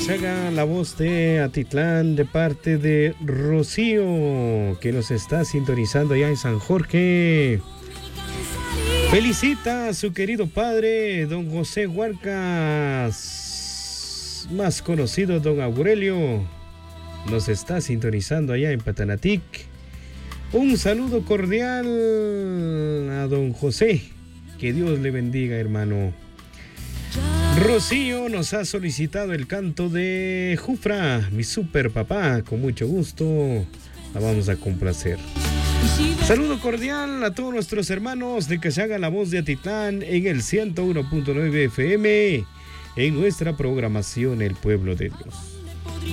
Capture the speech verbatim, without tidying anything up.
Cachaga, la voz de Atitlán, de parte de Rocío, que nos está sintonizando allá en San Jorge. Felicita a su querido padre, don José Huarcas, más conocido don Aurelio. Nos está sintonizando allá en Patanatic. Un saludo cordial a don José. Que Dios le bendiga, hermano. Rocío nos ha solicitado el canto de Jufra, mi super papá. Con mucho gusto la vamos a complacer. Saludo cordial a todos nuestros hermanos de Cachaga, la voz de Atitlán, en el ciento uno punto nueve F M, en nuestra programación El Pueblo de Dios.